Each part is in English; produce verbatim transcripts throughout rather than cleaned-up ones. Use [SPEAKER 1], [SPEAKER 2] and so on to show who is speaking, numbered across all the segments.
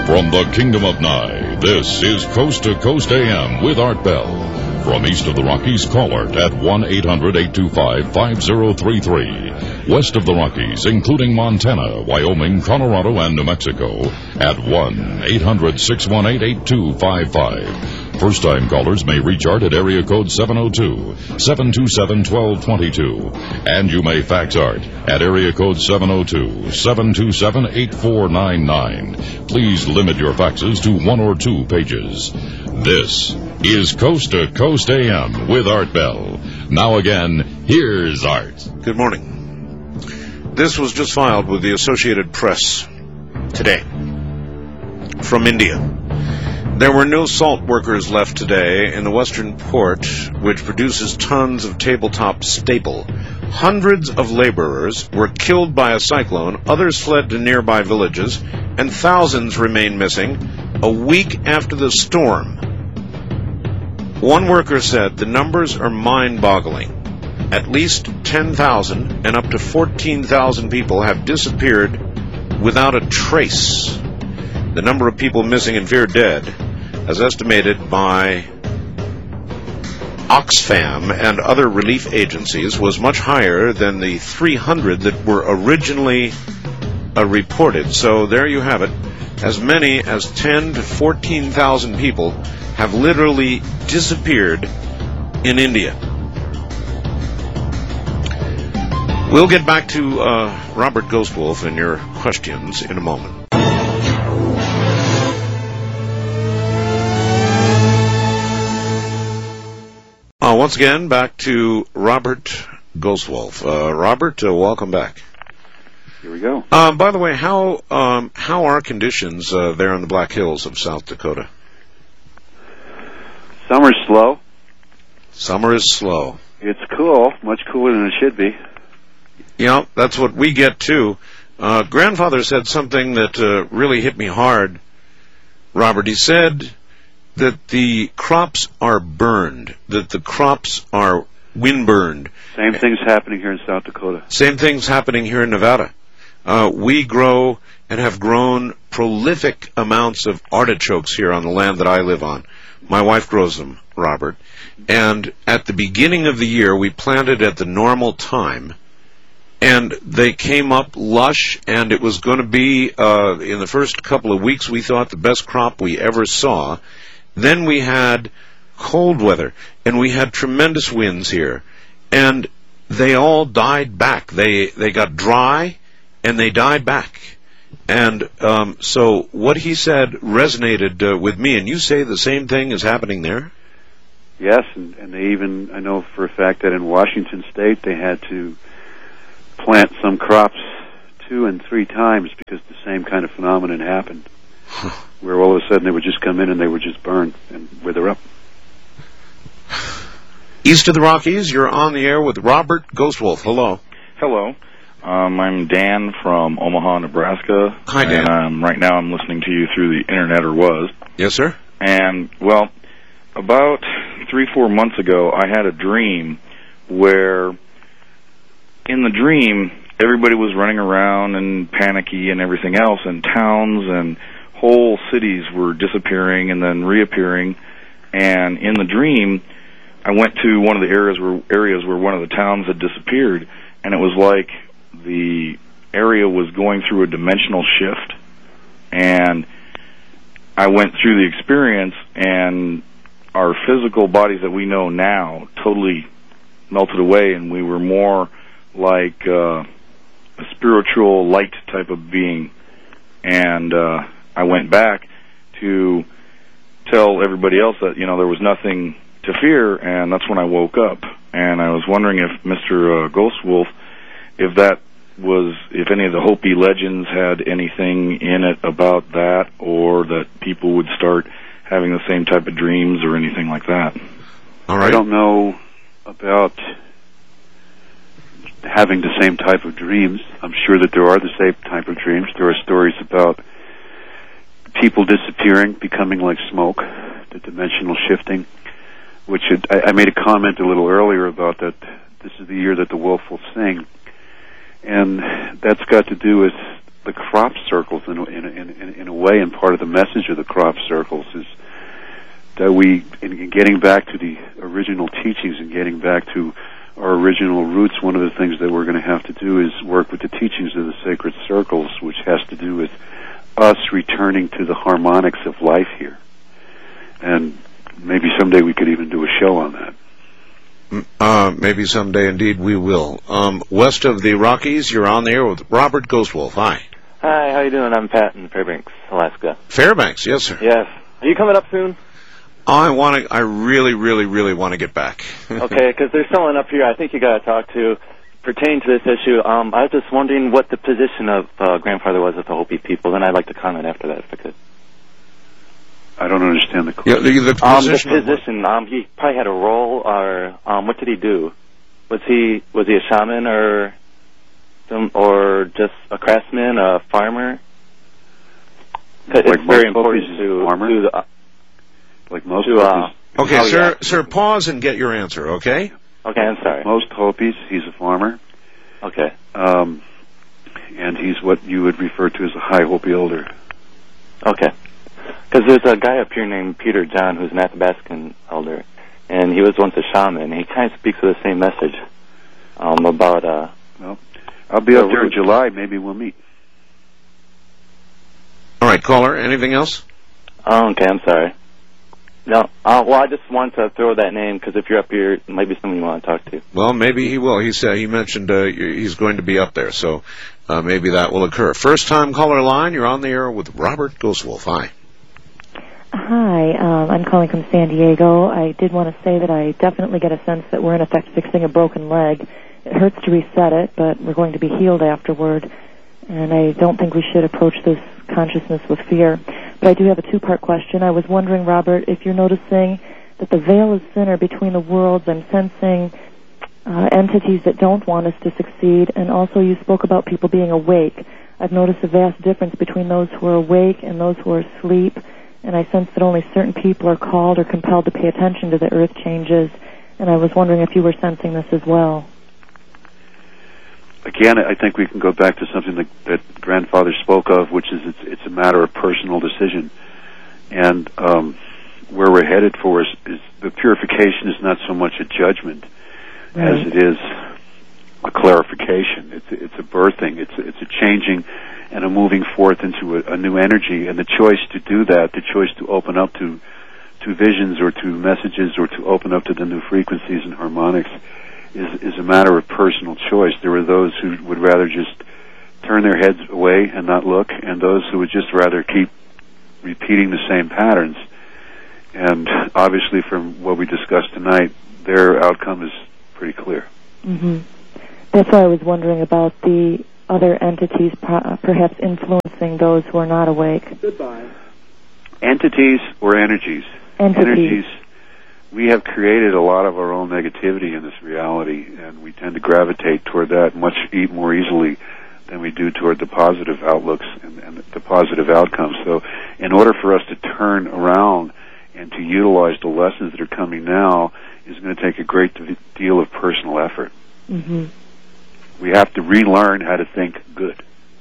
[SPEAKER 1] From the Kingdom of Nye, this is Coast to Coast A M with Art Bell. From east of the Rockies, call Art at one eight hundred eight two five five zero three three. West of the Rockies, including Montana, Wyoming, Colorado, and New Mexico, at one eight hundred six one eight eight two five five. First-time callers may reach Art at area code seven oh two, seven two seven, one two two two. And you may fax Art at area code seven oh two, seven two seven, eight four nine nine. Please limit your faxes to one or two pages. This is Coast to Coast A M with Art Bell. Now again, here's Art.
[SPEAKER 2] Good morning. This was just filed with the Associated Press today from India. There were no salt workers left today in the Western Port, which produces tons of tabletop staple. Hundreds of laborers were killed by a cyclone, others fled to nearby villages, and thousands remain missing a week after the storm. One worker said the numbers are mind-boggling. At least ten thousand and up to fourteen thousand people have disappeared without a trace. The number of people missing and feared dead, as estimated by Oxfam and other relief agencies, was much higher than the three hundred that were originally uh, reported. So there you have it. As many as ten to fourteen thousand people have literally disappeared in India. We'll get back to uh, Robert Ghostwolf and your questions in a moment. Uh, once again, back to Robert Ghostwolf. Uh, Robert, uh, welcome back.
[SPEAKER 3] Here we go.
[SPEAKER 2] Uh, by the way, how um, how are conditions uh, there in the Black Hills of South Dakota?
[SPEAKER 3] Summer's slow.
[SPEAKER 2] Summer is slow.
[SPEAKER 3] It's cool, much cooler than it should be.
[SPEAKER 2] Yeah, that's what we get too. Uh, grandfather said something that uh, really hit me hard, Robert. He said that the crops are burned, that the crops are wind-burned.
[SPEAKER 3] Same thing's happening here in South Dakota.
[SPEAKER 2] Same thing's happening here in Nevada. Uh, we grow and have grown prolific amounts of artichokes here on the land that I live on. My wife grows them, Robert. And at the beginning of the year, we planted at the normal time, and they came up lush, and it was going to be, uh, in the first couple of weeks, we thought the best crop we ever saw. Then we had cold weather, and we had tremendous winds here, and they all died back. They they got dry, and they died back. And um, so what he said resonated uh, with me, and you say the same thing is happening there?
[SPEAKER 3] Yes, and, and they even, I know for a fact that in Washington State they had to plant some crops two and three times because the same kind of phenomenon happened, where all of a sudden they would just come in and they would just burn and wither up.
[SPEAKER 2] East of the Rockies, you're on the air with Robert Ghostwolf. Hello.
[SPEAKER 4] Hello. Um, I'm Dan from Omaha, Nebraska.
[SPEAKER 2] Hi, Dan.
[SPEAKER 4] And um, right now I'm listening to you through the internet, or was.
[SPEAKER 2] Yes, sir.
[SPEAKER 4] And, well, about three, four months ago, I had a dream where in the dream, everybody was running around and panicky and everything else, and towns and whole cities were disappearing and then reappearing. And in the dream, I went to one of the areas where areas where one of the towns had disappeared, and it was like the area was going through a dimensional shift. And I went through the experience, and our physical bodies that we know now totally melted away, and we were more like uh, a spiritual light type of being. And uh, I went back to tell everybody else that, you know, there was nothing to fear, and that's when I woke up. And I was wondering if Mister Uh, Ghostwolf, if that was, if any of the Hopi legends had anything in it about that, or that people would start having the same type of dreams or anything like that.
[SPEAKER 2] All right.
[SPEAKER 3] I don't know about having the same type of dreams. I'm sure that there are the same type of dreams. There are stories about people disappearing, becoming like smoke, the dimensional shifting, which it, I, I made a comment a little earlier about that this is the year that the wolf will sing. And that's got to do with the crop circles in a, in, a, in, in a way, and part of the message of the crop circles is that we, in, in getting back to the original teachings and getting back to our original roots, one of the things that we're going to have to do is work with the teachings of the sacred circles, which has to do with us returning to the harmonics of life here. And maybe someday we could even do a show on that.
[SPEAKER 2] Uh, maybe someday indeed we will. Um, west of the Rockies, you're on the air with Robert Ghostwolf. Hi.
[SPEAKER 5] Hi, how you doing? I'm Pat in Fairbanks, Alaska.
[SPEAKER 2] Fairbanks, yes, sir.
[SPEAKER 5] Yes. Are you coming up soon?
[SPEAKER 2] I want to. I really, really, really want to get back.
[SPEAKER 5] Okay, because there's someone up here I think you got to talk to pertaining to this issue. Um, I was just wondering what the position of uh, Grandfather was with the Hopi people. Then I'd like to comment after that, if I could.
[SPEAKER 3] I don't understand the question.
[SPEAKER 2] Yeah, the, the
[SPEAKER 5] um,
[SPEAKER 2] position.
[SPEAKER 5] the position. Um, he probably had a role, or um, what did he do? Was he was he a shaman or some, or just a craftsman, a farmer?
[SPEAKER 3] Like
[SPEAKER 5] it's very important to,
[SPEAKER 3] farmer?
[SPEAKER 5] to the, uh,
[SPEAKER 3] like most
[SPEAKER 5] to, uh,
[SPEAKER 2] Okay,
[SPEAKER 5] oh,
[SPEAKER 2] sir,
[SPEAKER 5] yeah.
[SPEAKER 2] sir, pause and get your answer, okay?
[SPEAKER 5] Okay, I'm sorry.
[SPEAKER 3] Most Hopis, he's a farmer.
[SPEAKER 5] Okay.
[SPEAKER 3] Um, and he's what you would refer to as a high Hopi elder.
[SPEAKER 5] Okay. Because there's a guy up here named Peter John who's an Athabascan elder, and he was once a shaman, and he kind of speaks with the same message um, about... Uh,
[SPEAKER 3] well, I'll be up there in July. Maybe we'll meet.
[SPEAKER 2] All right, caller, anything else?
[SPEAKER 5] Oh, okay, I'm sorry. No, uh, well, I just want to throw that name, because if you're up here, it might be someone you want to talk to.
[SPEAKER 2] Well, maybe he will. He said he mentioned uh, he's going to be up there, so uh, maybe that will occur. First time caller line, you're on the air with Robert Ghostwolf. Hi.
[SPEAKER 6] Hi, um, I'm calling from San Diego. I did want to say that I definitely get a sense that we're in effect fixing a broken leg. It hurts to reset it, but we're going to be healed afterward. And I don't think we should approach this consciousness with fear. But I do have a two-part question. I was wondering, Robert, if you're noticing that the veil is thinner between the worlds. I'm sensing uh, entities that don't want us to succeed, and also you spoke about people being awake. I've noticed a vast difference between those who are awake and those who are asleep, and I sense that only certain people are called or compelled to pay attention to the earth changes, and I was wondering if you were sensing this as well.
[SPEAKER 3] Again, I think we can go back to something that, that Grandfather spoke of, which is it's, it's a matter of personal decision. And um, where we're headed for is, is the purification is not so much a judgment right. as it is a clarification. It's a, it's a birthing. It's a, it's a changing and a moving forth into a, a new energy. And the choice to do that, the choice to open up to to visions or to messages or to open up to the new frequencies and harmonics, is is a matter of personal choice. There are those who would rather just turn their heads away and not look, and those who would just rather keep repeating the same patterns. And obviously from what we discussed tonight, their outcome is pretty clear.
[SPEAKER 6] Mm-hmm. That's why I was wondering about the other entities perhaps influencing those who are not awake.
[SPEAKER 5] Goodbye.
[SPEAKER 3] Entities or energies?
[SPEAKER 6] Entities.
[SPEAKER 3] Energies. We have created a lot of our own negativity in this reality, and we tend to gravitate toward that much e- more easily than we do toward the positive outlooks and, and the positive outcomes. So in order for us to turn around and to utilize the lessons that are coming now is going to take a great deal of personal effort.
[SPEAKER 6] Mm-hmm.
[SPEAKER 3] We have to relearn how to think good.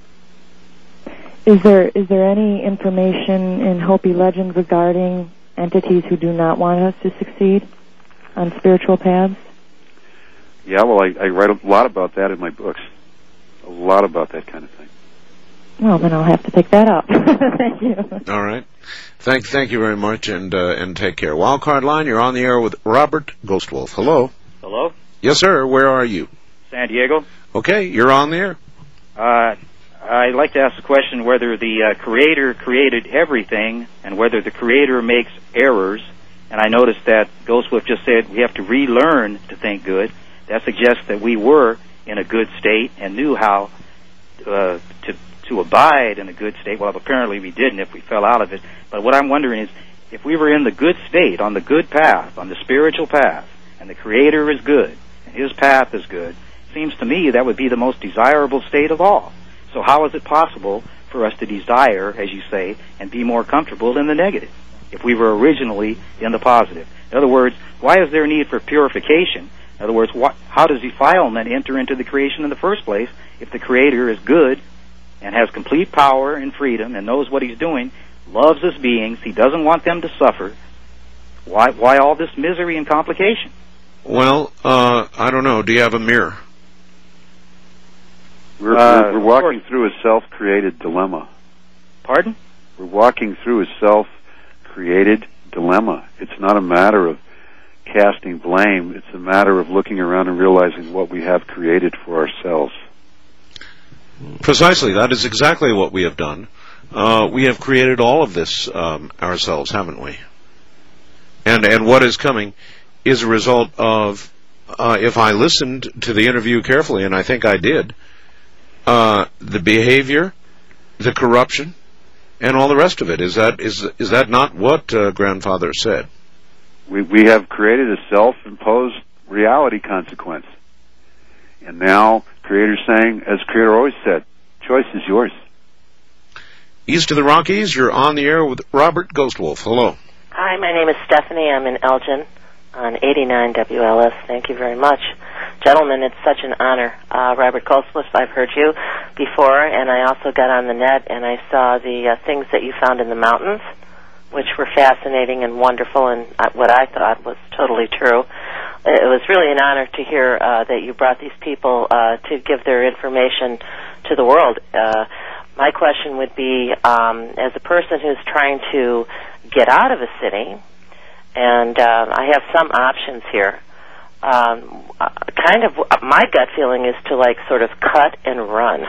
[SPEAKER 6] Is there is there any information in Hopi legend regarding entities who do not want us to succeed on spiritual paths?
[SPEAKER 3] Yeah, well, I, I write a lot about that in my books. A lot about that kind of thing.
[SPEAKER 6] Well, then I'll have to pick that up. Thank you.
[SPEAKER 2] All right. Thank thank you very much, and uh, and take care. Wildcard line, you're on the air with Robert Ghostwolf. Hello.
[SPEAKER 7] Hello?
[SPEAKER 2] Yes, sir. Where are you?
[SPEAKER 7] San Diego.
[SPEAKER 2] Okay, you're on the air.
[SPEAKER 7] Uh, I'd like to ask the question whether the uh, Creator created everything and whether the Creator makes errors. And I noticed that Ghostwolf just said we have to relearn to think good. That suggests that we were in a good state and knew how uh, to to abide in a good state. Well, apparently we didn't if we fell out of it. But what I'm wondering is, if we were in the good state, on the good path, on the spiritual path, and the Creator is good, and His path is good, seems to me that would be the most desirable state of all. So how is it possible for us to desire, as you say, and be more comfortable in the negative, if we were originally in the positive? In other words, why is there a need for purification? In other words, what, how does defilement enter into the creation in the first place if the Creator is good and has complete power and freedom and knows what he's doing, loves his beings, he doesn't want them to suffer, why why all this misery and complication?
[SPEAKER 2] Well, uh, I don't know. Do you have a mirror?
[SPEAKER 3] We're,
[SPEAKER 7] Uh,
[SPEAKER 3] we're, we're walking through a self-created dilemma.
[SPEAKER 7] Pardon?
[SPEAKER 3] We're walking through a self-created dilemma. It's not a matter of casting blame. It's a matter of looking around and realizing what we have created for ourselves.
[SPEAKER 2] Precisely. That is exactly what we have done. Uh, we have created all of this um, ourselves, haven't we? And and what is coming is a result of, uh, if I listened to the interview carefully, and I think I did, uh, the behavior, the corruption, and all the rest of it. Is that is is that not what uh, Grandfather said?
[SPEAKER 3] We we have created a self-imposed reality consequence. And now, Creator's saying, as Creator always said, choice is yours.
[SPEAKER 2] East of the Rockies, you're on the air with Robert Ghostwolf. Hello.
[SPEAKER 8] Hi, my name is Stephanie. I'm in Elgin on eighty-nine W L S. Thank you very much. Gentlemen, it's such an honor. Uh, Robert Ghostwolf, I've heard you before, and I also got on the net and I saw the uh, things that you found in the mountains, which were fascinating and wonderful and uh, what I thought was totally true. It was really an honor to hear uh, that you brought these people uh, to give their information to the world. Uh, my question would be, um, as a person who's trying to get out of a city, and uh, I have some options here, um, kind of my gut feeling is to like sort of cut and run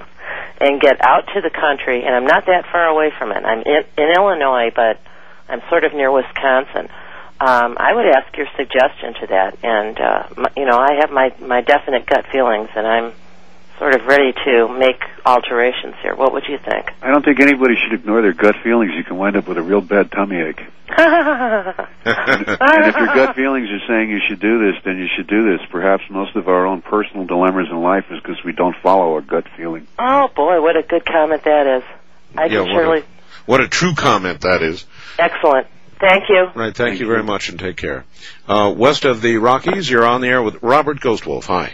[SPEAKER 8] and get out to the country, and I'm not that far away from it. I'm in, in Illinois, but I'm sort of near Wisconsin. Um, I would ask your suggestion to that, and uh, my, you know, I have my, my definite gut feelings, and I'm sort of ready to make alterations here. What would you think?
[SPEAKER 3] I don't think anybody should ignore their gut feelings. You can wind up with a real bad tummy ache. and, and if your gut feelings are saying you should do this, then you should do this. Perhaps most of our own personal dilemmas in life is because we don't follow our gut feeling.
[SPEAKER 8] Oh, boy, what a good comment that is. I
[SPEAKER 2] yeah,
[SPEAKER 8] can surely...
[SPEAKER 2] What a, what a true comment that is.
[SPEAKER 8] Excellent. Thank you.
[SPEAKER 2] Right, thank, thank you very much, and take care. Uh, west of the Rockies, you're on the air with Robert Ghostwolf. Hi.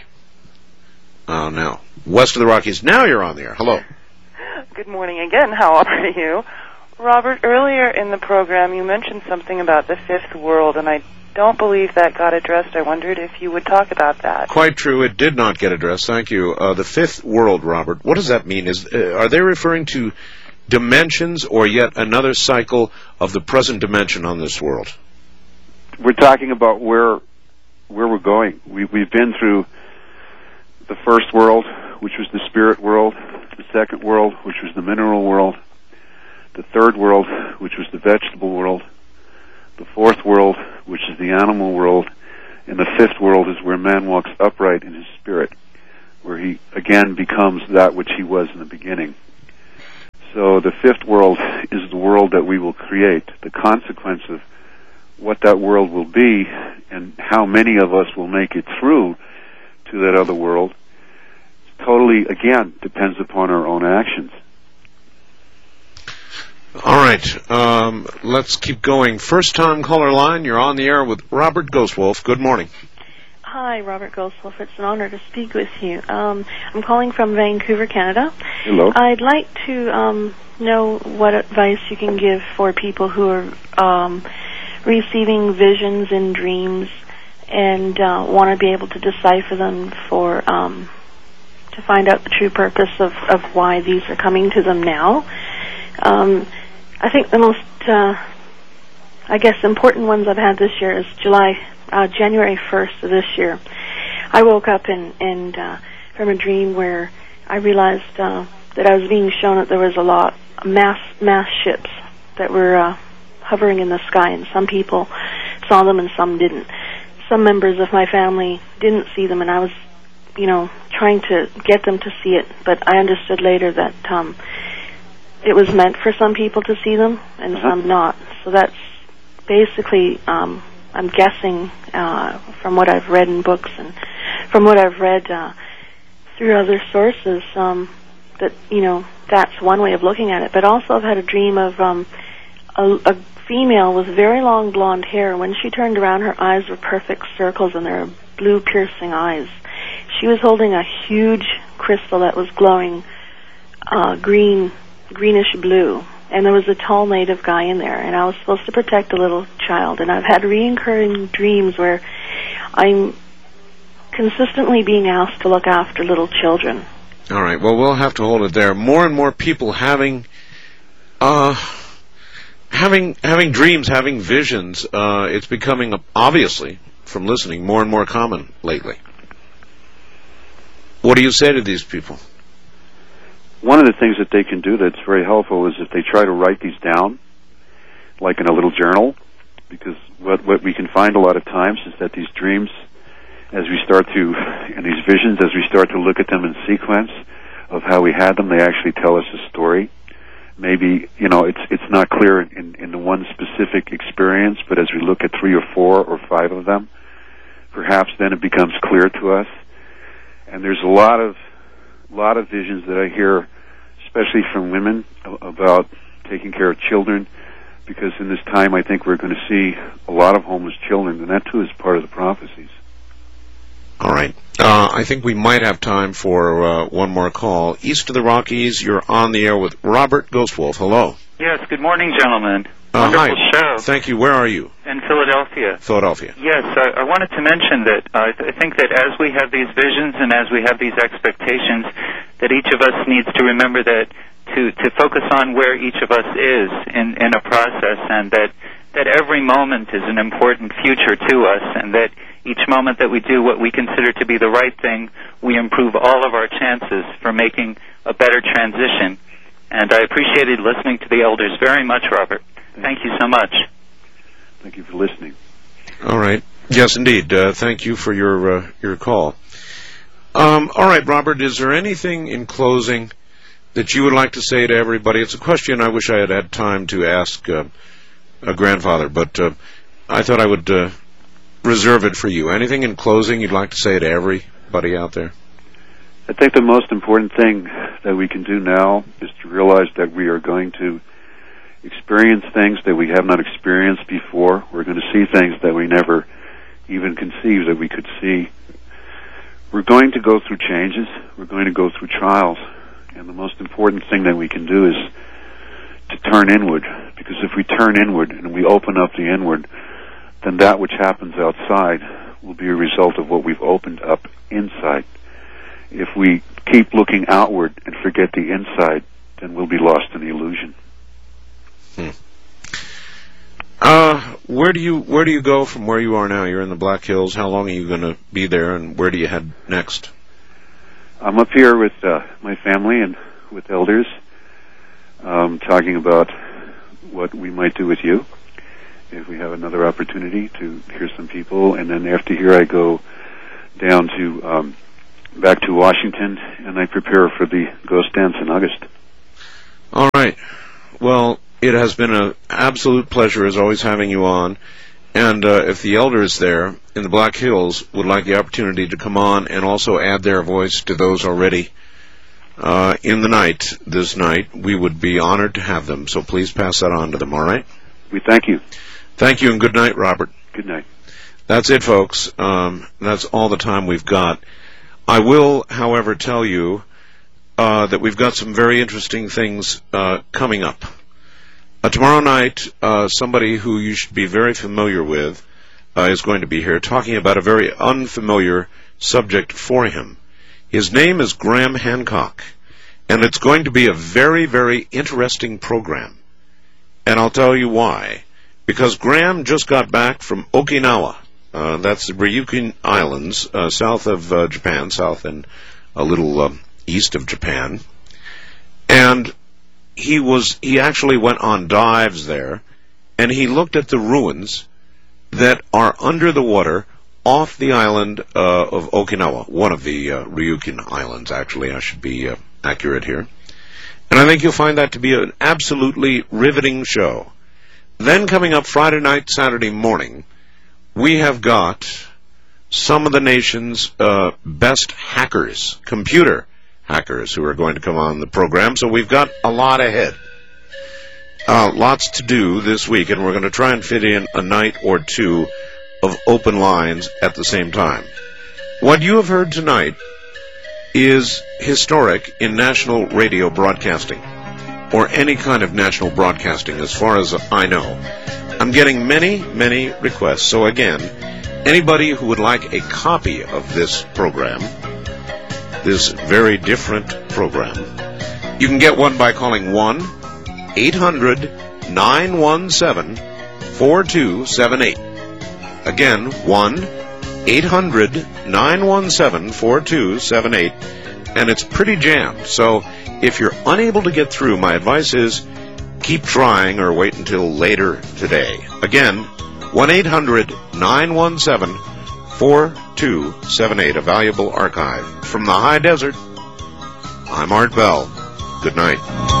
[SPEAKER 2] Oh, now. West of the Rockies, now you're on the air. Hello.
[SPEAKER 9] Good morning again. How are you? Robert, earlier in the program you mentioned something about the fifth world, and I don't believe that got addressed. I wondered if you would talk about that.
[SPEAKER 2] Quite true. It did not get addressed. Thank you. Uh, the fifth world, Robert, what does that mean? Is uh, are they referring to dimensions or yet another cycle of the present dimension on this world?
[SPEAKER 3] We're talking about where where we're going. We, we've been through the first world, which was the spirit world, the second world, which was the mineral world, the third world, which was the vegetable world, the fourth world, which is the animal world, and the fifth world is where man walks upright in his spirit, where he again becomes that which he was in the beginning. So the fifth world is the world that we will create. The consequence of what that world will be and how many of us will make it through to that other world totally, again, depends upon our own actions.
[SPEAKER 2] All right, um, let's keep going. First time caller line, you're on the air with Robert Ghostwolf. Good morning.
[SPEAKER 10] Hi, Robert Ghostwolf. It's an honor to speak with you. Um, I'm calling from Vancouver, Canada.
[SPEAKER 3] Hello.
[SPEAKER 10] I'd like to um, know what advice you can give for people who are um, receiving visions and dreams and uh, want to be able to decipher them for um, to find out the true purpose of, of why these are coming to them now. Um, I think the most, uh, I guess, important ones I've had this year is July, uh, January first of this year. I woke up and, and uh, from a dream where I realized uh, that I was being shown that there was a lot mass mass ships that were uh, hovering in the sky, and some people saw them and some didn't. Some members of my family didn't see them, and I was, you know, trying to get them to see it, but I understood later that um, it was meant for some people to see them and uh-huh. some not. So that's basically, um, I'm guessing, uh, from what I've read in books and from what I've read uh, through other sources, um, that, you know, that's one way of looking at it. But also I've had a dream of um, a, a female with very long blonde hair, and when she turned around, her eyes were perfect circles, and they were blue piercing eyes. She was holding a huge crystal that was glowing uh, green, greenish blue. And there was a tall native guy in there, and I was supposed to protect a little child. And I've had recurring dreams where I'm consistently being asked to look after little children.
[SPEAKER 2] All right. Well, we'll have to hold it there. More and more people having, uh, having, having dreams, having visions. Uh, it's becoming, obviously, from listening, more and more common lately. What do you say to these people?
[SPEAKER 3] One of the things that they can do that's very helpful is if they try to write these down, like in a little journal, because what, what we can find a lot of times is that these dreams, as we start to, and these visions, as we start to look at them in sequence of how we had them, they actually tell us a story. Maybe, you know, it's it's not clear in, in the one specific experience, but as we look at three or four or five of them, perhaps then it becomes clear to us. And there's a lot of lot of visions that I hear, especially from women, about taking care of children, because in this time I think we're going to see a lot of homeless children, and that too is part of the prophecies.
[SPEAKER 2] All right. Uh, I think we might have time for uh, one more call. East of the Rockies, you're on the air with Robert Ghostwolf. Hello.
[SPEAKER 11] Yes, good morning, gentlemen.
[SPEAKER 2] Uh,
[SPEAKER 11] Wonderful
[SPEAKER 2] hi.
[SPEAKER 11] show.
[SPEAKER 2] Thank you. Where are you?
[SPEAKER 11] In Philadelphia.
[SPEAKER 2] Philadelphia.
[SPEAKER 11] Yes, I, I wanted to mention that uh, I, th- I think that as we have these visions and as we have these expectations, that each of us needs to remember that to, to focus on where each of us is in, in a process, and that, that every moment is an important future to us, and that each moment that we do what we consider to be the right thing, we improve all of our chances for making a better transition. And I appreciated listening to the elders very much, Robert. Thank you so much.
[SPEAKER 3] Thank you for listening.
[SPEAKER 2] All right. Yes, indeed. Uh, thank you for your uh, your call. Um, all right, Robert, is there anything in closing that you would like to say to everybody? It's a question I wish I had had time to ask uh, a grandfather, but uh, I thought I would uh, reserve it for you. Anything in closing you'd like to say to everybody out there?
[SPEAKER 3] I think the most important thing that we can do now is to realize that we are going to experience things that we have not experienced before. We're going to see things that we never even conceived that we could see. We're going to go through changes. We're going to go through trials. And the most important thing that we can do is to turn inward. Because if we turn inward and we open up the inward, then that which happens outside will be a result of what we've opened up inside. If we keep looking outward and forget the inside, then we'll be lost in the illusion.
[SPEAKER 2] Hmm. Uh, where do you where do you go from where you are now? You're in the Black Hills. How long are you going to be there, and where do you head next?
[SPEAKER 3] I'm up here with uh, my family and with elders, um, talking about what we might do with you if we have another opportunity to hear some people. And then after here, I go down to um, back to Washington, and I prepare for the Ghost Dance in August.
[SPEAKER 2] All right. Well, it has been an absolute pleasure, as always, having you on. And uh, if the elders there in the Black Hills would like the opportunity to come on and also add their voice to those already uh, in the night, this night, we would be honored to have them. So please pass that on to them, all right?
[SPEAKER 3] We thank you.
[SPEAKER 2] Thank you, and good night, Robert.
[SPEAKER 3] Good night.
[SPEAKER 2] That's it, folks. Um, that's all the time we've got. I will, however, tell you uh, that we've got some very interesting things uh, coming up. Uh, tomorrow night, uh, somebody who you should be very familiar with uh, is going to be here talking about a very unfamiliar subject for him. His name is Graham Hancock, and it's going to be a very, very interesting program. And I'll tell you why. Because Graham just got back from Okinawa. Uh, that's the Ryukyu Islands, uh, south of uh, Japan, south and a little uh, east of Japan. And he was he actually went on dives there, and he looked at the ruins that are under the water off the island uh, of Okinawa, one of the uh, Ryukyu Islands, actually. I should be uh, accurate here. And I think you'll find that to be an absolutely riveting show. Then coming up Friday night, Saturday morning, we have got some of the nation's uh, best hackers, computer hackers, who are going to come on the program. So we've got a lot ahead. Uh, lots to do this week, and we're going to try and fit in a night or two of open lines at the same time. What you have heard tonight is historic in national radio broadcasting, or any kind of national broadcasting as far as I know. I'm getting many, many requests. So again, anybody who would like a copy of this program, this very different program, you can get one by calling one eight hundred nine one seven four two seven eight. Again, one eight hundred nine one seven four two seven eight. And it's pretty jammed. So if you're unable to get through, my advice is keep trying or wait until later today. Again, one eight hundred nine one seven four two seven eight, a valuable archive. From the high desert, I'm Art Bell. Good night.